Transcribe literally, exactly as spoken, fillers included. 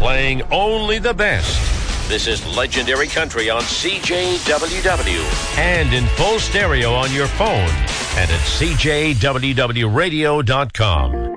playing only the best. This is Legendary Country on C J W W and in full stereo on your phone and at C J W W radio dot com.